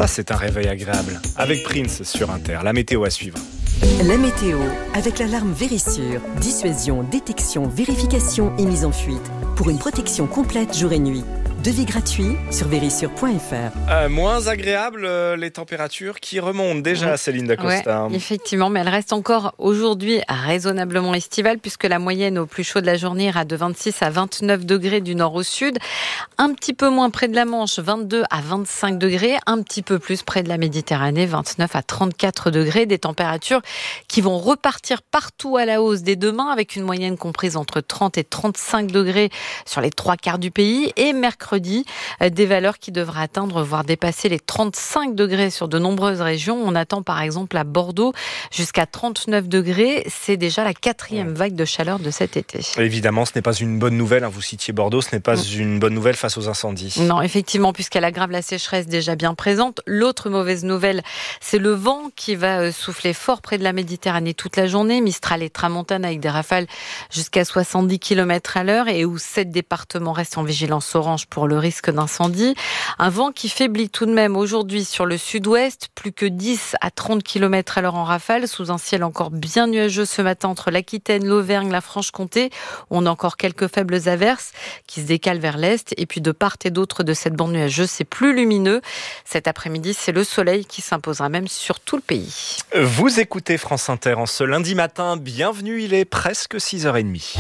c'est un réveil agréable. Avec Prince sur Inter, la météo à suivre. La météo, avec l'alarme Vérissure. Dissuasion, détection, vérification et mise en fuite. Pour une protection complète jour et nuit. Devis gratuit sur vérissure.fr. Moins agréable, les températures qui remontent déjà, Céline Dacosta. Ouais, effectivement, mais elle reste encore aujourd'hui raisonnablement estivale puisque la moyenne au plus chaud de la journée ira de 26 à 29 degrés du nord au sud. Un petit peu moins près de la Manche, 22 à 25 degrés. Un petit peu plus près de la Méditerranée, 29 à 34 degrés. Des températures qui vont repartir partout à la hausse dès demain avec une moyenne comprise entre 30 et 35 degrés sur les 3/4 du pays. Et mercredi, des valeurs qui devraient atteindre, voire dépasser les 35 degrés sur de nombreuses régions. On attend par exemple à Bordeaux jusqu'à 39 degrés. C'est déjà la 4e vague de chaleur de cet été. Évidemment, ce n'est pas une bonne nouvelle. Vous citiez Bordeaux, ce n'est pas une bonne nouvelle face aux incendies. Non, effectivement, puisqu'elle aggrave la sécheresse déjà bien présente. L'autre mauvaise nouvelle, c'est le vent qui va souffler fort près de la Méditerranée toute la journée. Mistral et tramontane avec des rafales jusqu'à 70 km/h et où 7 départements restent en vigilance orange pour le risque d'incendie. Un vent qui faiblit tout de même aujourd'hui sur le sud-ouest, plus que 10 à 30 km/h en rafale, sous un ciel encore bien nuageux ce matin entre l'Aquitaine, l'Auvergne, la Franche-Comté. On a encore quelques faibles averses qui se décalent vers l'est. Et puis de part et d'autre de cette bande nuageuse, c'est plus lumineux. Cet après-midi, c'est le soleil qui s'imposera même sur tout le pays. Vous écoutez France Inter en ce lundi matin. Bienvenue, il est presque 6h30.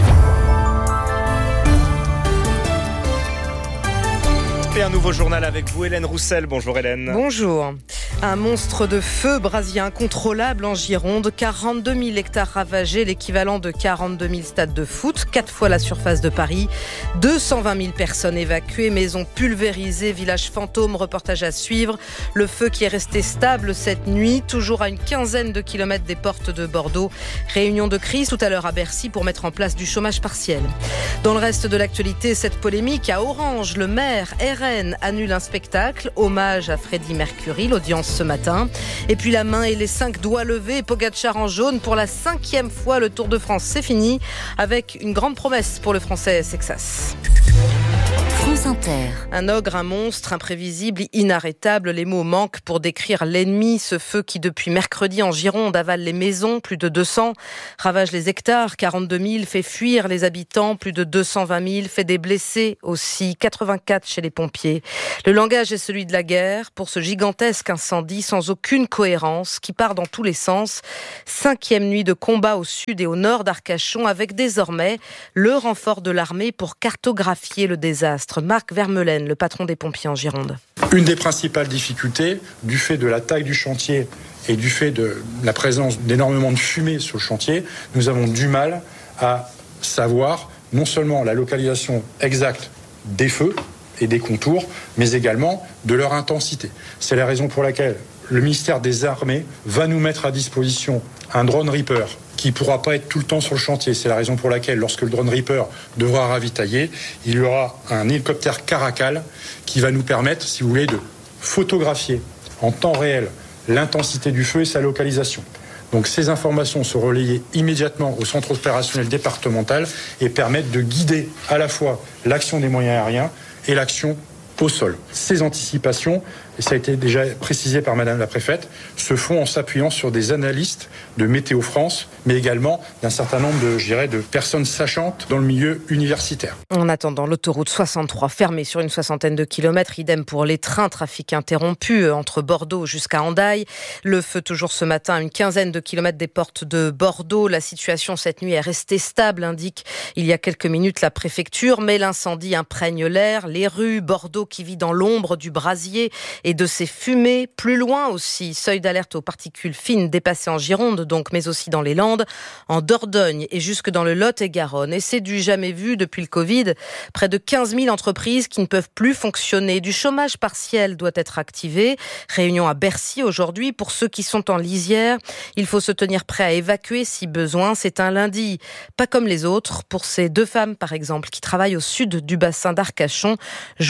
Et un nouveau journal avec vous, Hélène Roussel. Bonjour Hélène. Bonjour. Un monstre de feu brasier incontrôlable en Gironde. 42 000 hectares ravagés, l'équivalent de 42 000 stades de foot, 4 fois la surface de Paris. 220 000 personnes évacuées, maisons pulvérisées, villages fantômes, reportage à suivre. Le feu qui est resté stable cette nuit, toujours à une quinzaine de kilomètres des portes de Bordeaux. Réunion de crise tout à l'heure à Bercy pour mettre en place du chômage partiel. Dans le reste de l'actualité, cette polémique à Orange, le maire RN annule un spectacle, hommage à Freddie Mercury, l'audience ce matin. Et puis la main et les 5 doigts levés, Pogacar en jaune pour la 5e fois. Le Tour de France, c'est fini avec une grande promesse pour le Français Sexas. France Inter. Un ogre, un monstre, imprévisible, inarrêtable. Les mots manquent pour décrire l'ennemi. Ce feu qui, depuis mercredi en Gironde, avale les maisons, plus de 200, ravage les hectares, 42 000, fait fuir les habitants, plus de 220 000, fait des blessés aussi, 84 chez les pompiers. Le langage est celui de la guerre pour ce gigantesque incendie sans aucune cohérence qui part dans tous les sens. 5e nuit de combat au sud et au nord d'Arcachon avec désormais le renfort de l'armée pour cartographier le désastre. Marc Vermeulen, le patron des pompiers en Gironde. Une des principales difficultés, du fait de la taille du chantier et du fait de la présence d'énormément de fumée sur le chantier, nous avons du mal à savoir non seulement la localisation exacte des feux et des contours, mais également de leur intensité. C'est la raison pour laquelle le ministère des Armées va nous mettre à disposition un drone Reaper qui ne pourra pas être tout le temps sur le chantier. C'est la raison pour laquelle, lorsque le drone Reaper devra ravitailler, il y aura un hélicoptère Caracal qui va nous permettre, si vous voulez, de photographier en temps réel l'intensité du feu et sa localisation. Donc ces informations sont relayées immédiatement au centre opérationnel départemental et permettent de guider à la fois l'action des moyens aériens et l'action au sol. Ces anticipations, et ça a été déjà précisé par Madame la Préfète, se font en s'appuyant sur des analystes de Météo France, mais également d'un certain nombre de personnes sachantes dans le milieu universitaire. En attendant, l'autoroute 63 fermée sur une 60aine de kilomètres, idem pour les trains, trafic interrompu entre Bordeaux jusqu'à Hendaye. Le feu toujours ce matin à une quinzaine de kilomètres des portes de Bordeaux. La situation cette nuit est restée stable, indique il y a quelques minutes la préfecture, mais l'incendie imprègne l'air, les rues, Bordeaux qui vit dans l'ombre du brasier et de ses fumées. Plus loin aussi, seuil d'alerte aux particules fines dépassé en Gironde, donc, mais aussi dans les Landes, en Dordogne et jusque dans le Lot-et-Garonne. Et c'est du jamais vu depuis le Covid. Près de 15 000 entreprises qui ne peuvent plus fonctionner. Du chômage partiel doit être activé. Réunion à Bercy aujourd'hui. Pour ceux qui sont en lisière, il faut se tenir prêt à évacuer si besoin. C'est un lundi, pas comme les autres. Pour ces 2 femmes, par exemple, qui travaillent au sud du bassin d'Arcachon, jointes par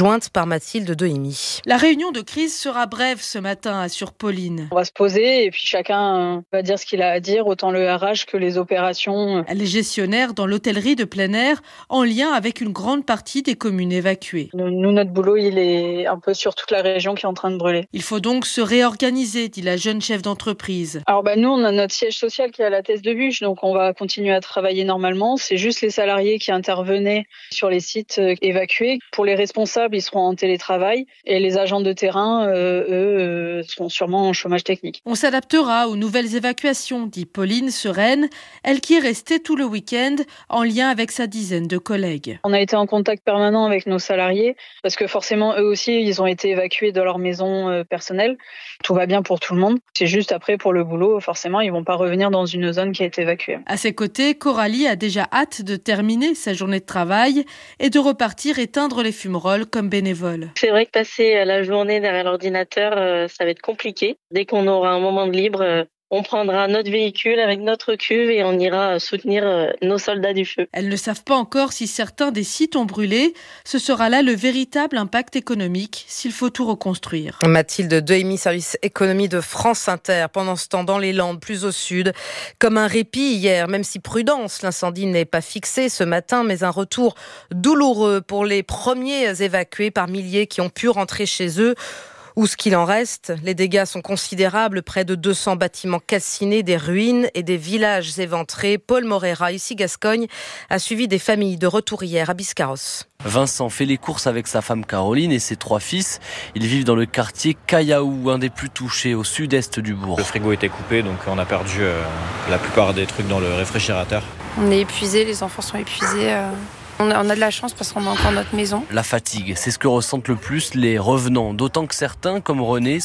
Mathilde Dehimi. La réunion de crise sera brève ce matin, assure Pauline. On va se poser et puis chacun va dire ce qu'il a à dire, autant le RH que les opérations. Elle est gestionnaire dans l'hôtellerie de plein air, en lien avec une grande partie des communes évacuées. Nous, notre boulot, il est un peu sur toute la région qui est en train de brûler. Il faut donc se réorganiser, dit la jeune chef d'entreprise. Alors nous, on a notre siège social qui est à la Thèse de Buch, donc on va continuer à travailler normalement. C'est juste les salariés qui intervenaient sur les sites évacués. Pour les responsables, ils seront en télétravail et les agents de terrain, eux, seront sûrement en chômage technique. On s'adaptera aux nouvelles évacuations, dit Pauline, sereine, elle qui est restée tout le week-end en lien avec sa dizaine de collègues. On a été en contact permanent avec nos salariés parce que forcément, eux aussi, ils ont été évacués de leur maison personnelle. Tout va bien pour tout le monde. C'est juste après, pour le boulot, forcément, ils vont pas revenir dans une zone qui a été évacuée. À ses côtés, Coralie a déjà hâte de terminer sa journée de travail et de repartir éteindre les fumerolles comme bénévole. C'est vrai que passer la journée derrière l'ordinateur, ça va être compliqué. Dès qu'on aura un moment de libre, on prendra notre véhicule avec notre cuve et on ira soutenir nos soldats du feu. Elles ne savent pas encore si certains des sites ont brûlé. Ce sera là le véritable impact économique s'il faut tout reconstruire. Mathilde Dehimi, service économie de France Inter. Pendant ce temps, dans les Landes, plus au sud, comme un répit hier, même si prudence, l'incendie n'est pas fixé ce matin, mais un retour douloureux pour les premiers évacués par milliers qui ont pu rentrer chez eux. Ou ce qu'il en reste, les dégâts sont considérables, près de 200 bâtiments calcinés, des ruines et des villages éventrés. Paul Morera, ici Gascogne, a suivi des familles de retour hier à Biscarrosse. Vincent fait les courses avec sa femme Caroline et ses 3 fils. Ils vivent dans le quartier Cayaou, un des plus touchés au sud-est du bourg. Le frigo était coupé, donc on a perdu la plupart des trucs dans le réfrigérateur. On est épuisés, les enfants sont épuisés. On a de la chance parce qu'on a encore notre maison. La fatigue, c'est ce que ressentent le plus les revenants. D'autant que certains, comme René,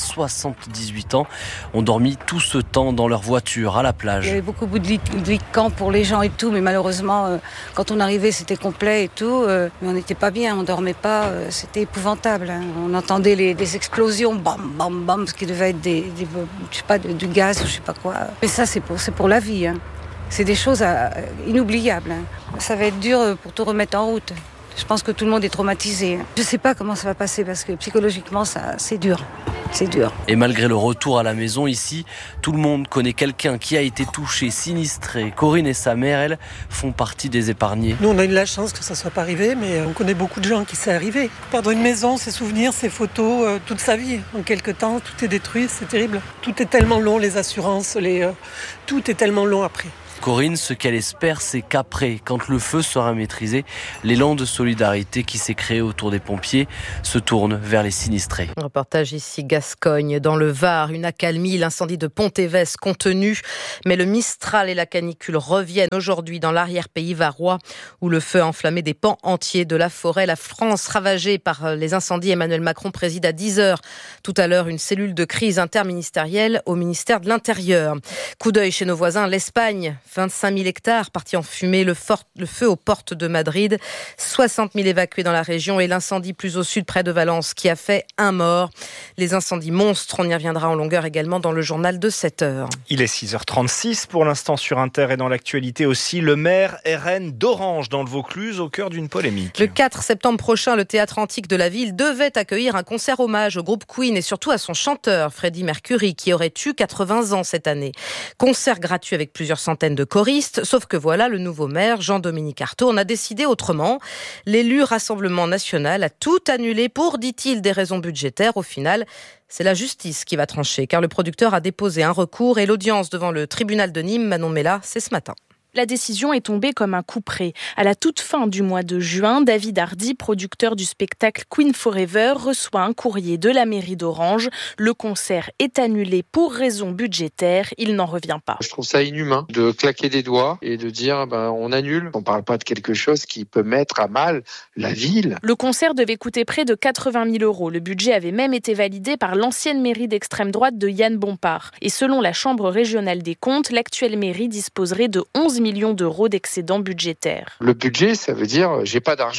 78 ans, ont dormi tout ce temps dans leur voiture à la plage. Il y avait beaucoup de lits de camp pour les gens et tout, mais malheureusement, quand on arrivait, c'était complet et tout. Mais on n'était pas bien, on dormait pas, c'était épouvantable. On entendait des explosions, bam, bam, bam, ce qui devait être je sais pas, du gaz ou je sais pas quoi. Mais ça, c'est pour la vie. C'est des choses inoubliables. Ça va être dur pour tout remettre en route. Je pense que tout le monde est traumatisé. Je ne sais pas comment ça va passer parce que psychologiquement, c'est dur. C'est dur. Et malgré le retour à la maison ici, tout le monde connaît quelqu'un qui a été touché, sinistré. Corinne et sa mère, elles, font partie des épargnés. Nous, on a eu la chance que ça ne soit pas arrivé, mais on connaît beaucoup de gens qui c'est arrivé. Perdre une maison, ses souvenirs, ses photos, toute sa vie. En quelque temps, tout est détruit, c'est terrible. Tout est tellement long, les assurances, tout est tellement long après. Corinne, ce qu'elle espère, c'est qu'après, quand le feu sera maîtrisé, l'élan de solidarité qui s'est créé autour des pompiers se tourne vers les sinistrés. Reportage ici Gascogne, dans le Var, une accalmie, l'incendie de Pont-Évès contenu, mais le Mistral et la canicule reviennent aujourd'hui dans l'arrière-pays varois, où le feu a enflammé des pans entiers de la forêt. La France ravagée par les incendies, Emmanuel Macron préside à 10h tout à l'heure une cellule de crise interministérielle au ministère de l'Intérieur. Coup d'œil chez nos voisins, l'Espagne. 25 000 hectares partis en fumée, le feu aux portes de Madrid, 60 000 évacués dans la région et l'incendie plus au sud près de Valence qui a fait 1 mort. Les incendies monstres, on y reviendra en longueur également dans le journal de 7h. Il est 6h36 pour l'instant sur Inter et dans l'actualité aussi, le maire RN d'Orange dans le Vaucluse au cœur d'une polémique. Le 4 septembre prochain, le théâtre antique de la ville devait accueillir un concert hommage au groupe Queen et surtout à son chanteur Freddie Mercury qui aurait eu 80 ans cette année. Concert gratuit avec plusieurs centaines de choristes, sauf que voilà, le nouveau maire, Jean-Dominique Artaud, en a décidé autrement. L'élu Rassemblement National a tout annulé pour, dit-il, des raisons budgétaires. Au final, c'est la justice qui va trancher, car le producteur a déposé un recours et l'audience devant le tribunal de Nîmes, Manon Mella, c'est ce matin. La décision est tombée comme un coup près. À la toute fin du mois de juin, David Hardy, producteur du spectacle Queen Forever, reçoit un courrier de la mairie d'Orange. Le concert est annulé pour raison budgétaire. Il n'en revient pas. Je trouve ça inhumain de claquer des doigts et de dire on annule. On ne parle pas de quelque chose qui peut mettre à mal la ville. Le concert devait coûter près de 80 000 €. Le budget avait même été validé par l'ancienne mairie d'extrême droite de Yann Bompard. Et selon la Chambre régionale des comptes, l'actuelle mairie disposerait de 11 millions d'euros d'excédent budgétaire. Le budget, ça veut dire j'ai pas d'argent.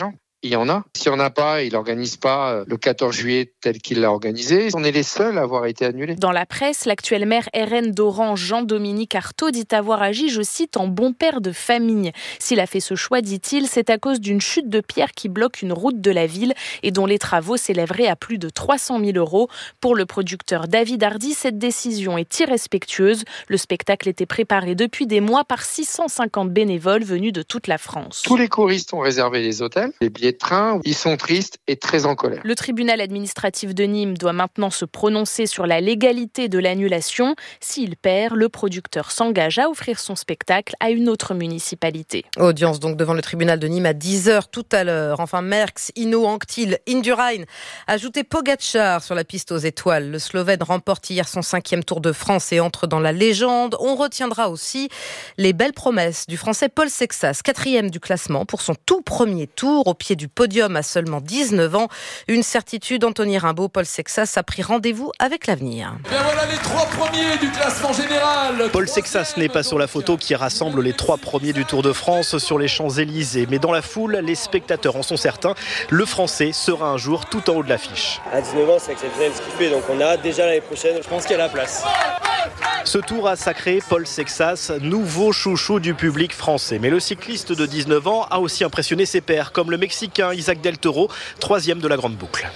il y en a. S'il n'y en a pas, il n'organise pas le 14 juillet tel qu'il l'a organisé. On est les seuls à avoir été annulés. Dans la presse, l'actuel maire RN d'Orange, Jean-Dominique Artaud, dit avoir agi, je cite, en bon père de famille. S'il a fait ce choix, dit-il, c'est à cause d'une chute de pierre qui bloque une route de la ville et dont les travaux s'élèveraient à plus de 300 000 €. Pour le producteur David Hardy, cette décision est irrespectueuse. Le spectacle était préparé depuis des mois par 650 bénévoles venus de toute la France. Tous les choristes ont réservé les hôtels, les billets de train. Ils sont tristes et très en colère. Le tribunal administratif de Nîmes doit maintenant se prononcer sur la légalité de l'annulation. S'il perd, le producteur s'engage à offrir son spectacle à une autre municipalité. Audience donc devant le tribunal de Nîmes à 10h tout à l'heure. Enfin, Merckx, Hinault, Anctil, Indurain. Ajouté Pogačar sur la piste aux étoiles. Le Slovène remporte hier son 5e Tour de France et entre dans la légende. On retiendra aussi les belles promesses du Français Paul Sexas, 4e du classement pour son tout premier tour, au pied du podium à seulement 19 ans. Une certitude, Anthony Rimbaud, Paul Sexas a pris rendez-vous avec l'avenir. Et bien voilà les 3 premiers du classement général. Paul Sexas n'est pas sur la photo qui rassemble les 3 premiers du Tour de France sur les Champs-Élysées. Mais dans la foule, les spectateurs en sont certains. Le Français sera un jour tout en haut de l'affiche. À 19 ans, c'est exceptionnel ce qu'il fait. Donc on a hâte déjà l'année prochaine. Je pense qu'il y a la place. Ce tour a sacré Paul Sexas, nouveau chouchou du public français. Mais le cycliste de 19 ans a aussi impressionné ses pairs, comme le Mexicain Isaac Del Toro, 3e de la grande boucle.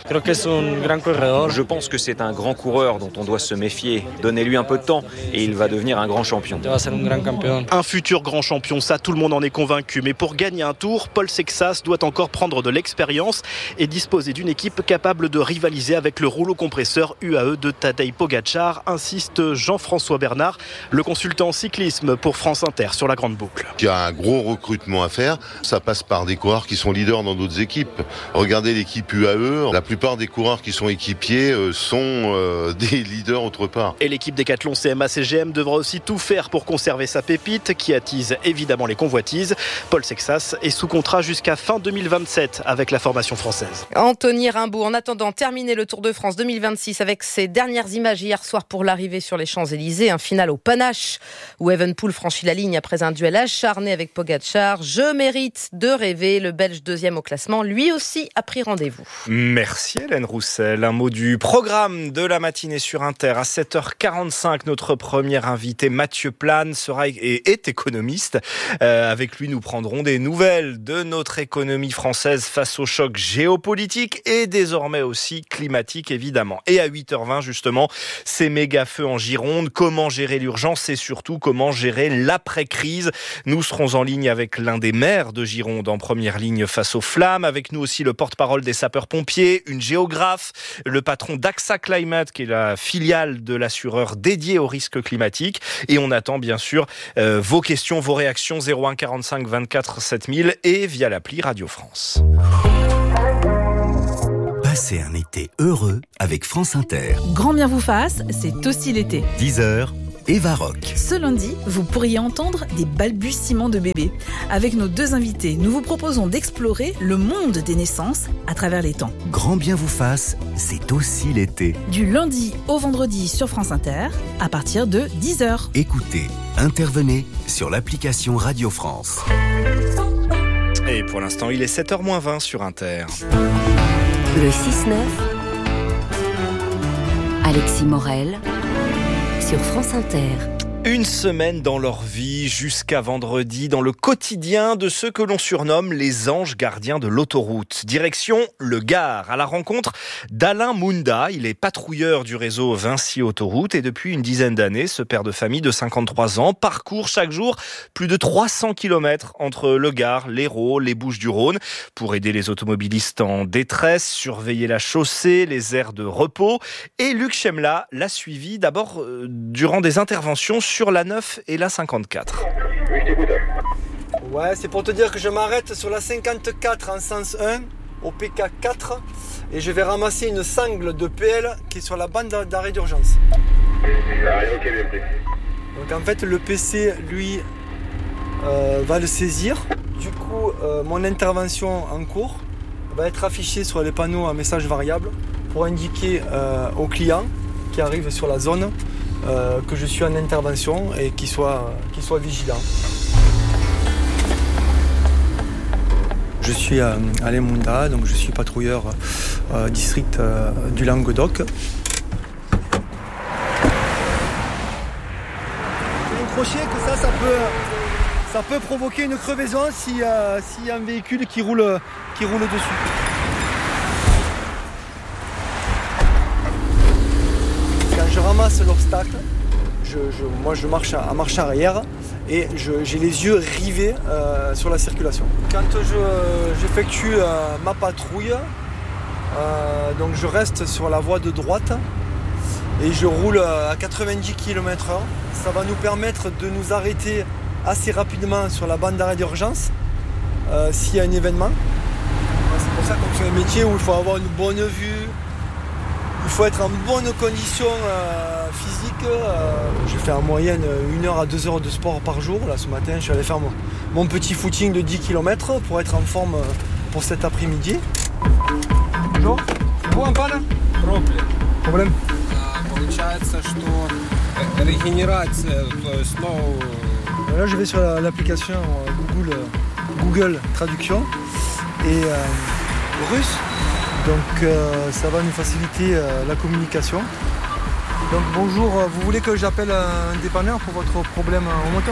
Je pense que c'est un grand coureur dont on doit se méfier. Donnez-lui un peu de temps et il va devenir un grand champion. Un futur grand champion, ça tout le monde en est convaincu. Mais pour gagner un tour, Paul Sexas doit encore prendre de l'expérience et disposer d'une équipe capable de rivaliser avec le rouleau compresseur UAE de Tadej Pogačar, insiste Jean-François Bernard, le consultant cyclisme pour France Inter sur la grande boucle. Il y a un gros recrutement à faire. Ça passe par des coureurs qui sont leaders dans d'autres équipes. Regardez l'équipe UAE. La plupart des coureurs qui sont équipiers sont des leaders autre part. Et l'équipe Décathlon CMA-CGM devra aussi tout faire pour conserver sa pépite qui attise évidemment les convoitises. Paul Sexas est sous contrat jusqu'à fin 2027 avec la formation française. Anthony Rimbaud, en attendant, terminer le Tour de France 2026 avec ses dernières images hier soir pour l'arrivée sur les Champs-Élysées. Un final au panache où Evenepoel franchit la ligne après un duel acharné avec Pogačar. Je mérite de rêver. Le Belge 2e au classement, lui aussi, a pris rendez-vous. Merci Hélène Roussel. Un mot du programme de la matinée sur Inter. À 7h45, notre premier invité Mathieu Plane est économiste. Avec lui, nous prendrons des nouvelles de notre économie française face au choc géopolitique et désormais aussi climatique évidemment. Et à 8h20 justement, ces méga-feux en Gironde. Comment gérer l'urgence et surtout comment gérer l'après-crise. Nous serons en ligne avec l'un des maires de Gironde en première ligne face aux flammes. Avec nous aussi le porte-parole des sapeurs-pompiers, une géographe, le patron d'AXA Climate qui est la filiale de l'assureur dédié aux risques climatiques. Et on attend bien sûr vos questions, vos réactions 01 45 24 7000 et via l'appli Radio France. Passez un été heureux avec France Inter. Grand bien vous fasse, c'est aussi l'été. 10h, Eva Rock. Ce lundi, vous pourriez entendre des balbutiements de bébés. Avec nos 2 invités, nous vous proposons d'explorer le monde des naissances à travers les temps. Grand bien vous fasse, c'est aussi l'été. Du lundi au vendredi sur France Inter, à partir de 10h. Écoutez, intervenez sur l'application Radio France. Et pour l'instant, il est 7h-20 sur Inter. Le 6-9, Alexis Morel, sur France Inter. Une semaine dans leur vie jusqu'à vendredi, dans le quotidien de ceux que l'on surnomme les anges gardiens de l'autoroute. Direction le Gard, à la rencontre d'Alain Mounda. Il est patrouilleur du réseau Vinci Autoroute et depuis une dizaine d'années, ce père de famille de 53 ans parcourt chaque jour plus de 300 km entre le Gard, l'Hérault, les Bouches-du-Rhône pour aider les automobilistes en détresse, surveiller la chaussée, les aires de repos. Et Luc Chemla l'a suivi d'abord durant des interventions sur la 9 et la 54. Oui, je t'écoute. Ouais, c'est pour te dire que je m'arrête sur la 54 en sens 1, au PK4, et je vais ramasser une sangle de PL qui est sur la bande d'arrêt d'urgence. Ok, bien pris. Donc en fait, le PC, lui, va le saisir. Du coup, mon intervention en cours va être affichée sur les panneaux à message variable pour indiquer au client qui arrive sur la zone que je suis en intervention et qu'il soit vigilant. Je Je suis Alain Mounda, donc je suis patrouilleur district du Languedoc. Un crochet que ça peut provoquer une crevaison s'il y a un véhicule qui roule dessus. Quand je ramasse l'obstacle, moi je marche à marche arrière et j'ai les yeux rivés sur la circulation. Quand j'effectue ma patrouille, donc je reste sur la voie de droite et je roule à 90 km/h. Ça va nous permettre de nous arrêter assez rapidement sur la bande d'arrêt d'urgence s'il y a un événement. C'est pour ça qu'on fait un métier où il faut avoir une bonne vue, il faut être en bonne condition physique. Je fais en moyenne 1 heure à 2 heures de sport par jour. Là, ce matin, je suis allé faire mon petit footing de 10 km pour être en forme pour cet après-midi. Bonjour. C'est vous un panne ? Problème. Là, je vais sur l'application Google Traduction et russe. Donc ça va nous faciliter la communication. Donc bonjour, vous voulez que j'appelle un dépanneur pour votre problème au moteur ?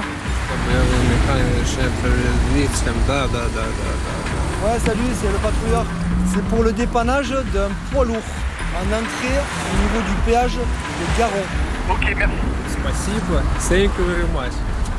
Ouais, salut, c'est le patrouilleur. C'est pour le dépannage d'un poids lourd en entrée au niveau du péage de Garon. Ok, merci. Спасибо. Thank you very much.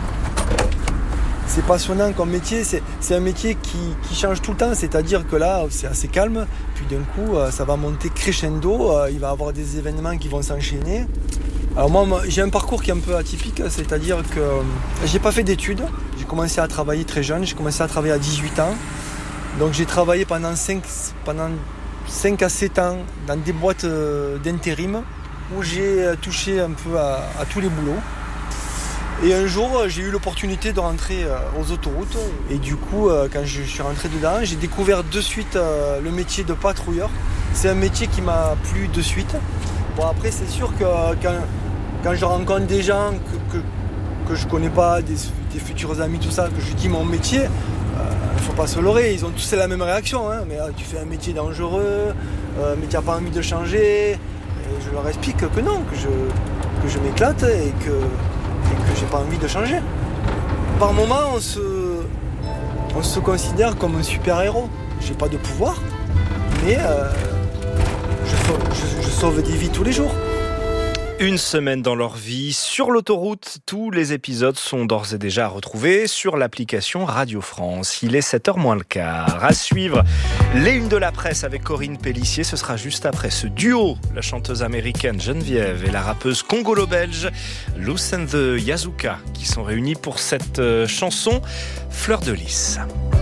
C'est passionnant comme métier, c'est un métier qui change tout le temps, c'est-à-dire que là c'est assez calme, puis d'un coup ça va monter crescendo, il va y avoir des événements qui vont s'enchaîner. Alors moi j'ai un parcours qui est un peu atypique, c'est-à-dire que j'ai pas fait d'études, j'ai commencé à travailler très jeune, j'ai commencé à travailler à 18 ans, donc j'ai travaillé pendant 5 à 7 ans dans des boîtes d'intérim où j'ai touché un peu à tous les boulots. Et un jour, j'ai eu l'opportunité de rentrer aux autoroutes. Et du coup, quand je suis rentré dedans, j'ai découvert de suite le métier de patrouilleur. C'est un métier qui m'a plu de suite. Bon, après, c'est sûr que quand je rencontre des gens que je connais pas, des futurs amis, tout ça, que je dis mon métier, il faut pas se leurrer. Ils ont tous la même réaction. Hein. Mais tu fais un métier dangereux, mais tu n'as pas envie de changer. Et je leur explique que non, que je m'éclate et que j'ai pas envie de changer. Par moments, on se considère comme un super-héros. J'ai pas de pouvoir, mais je sauve des vies tous les jours. Une semaine dans leur vie sur l'autoroute. Tous les épisodes sont d'ores et déjà à retrouver sur l'application Radio France. Il est 7h moins le quart. À suivre, les unes de la presse avec Corinne Pélissier. Ce sera juste après ce duo, la chanteuse américaine Geneviève et la rappeuse congolo-belge Loose and the Yazuka, qui sont réunis pour cette chanson Fleur de Lys.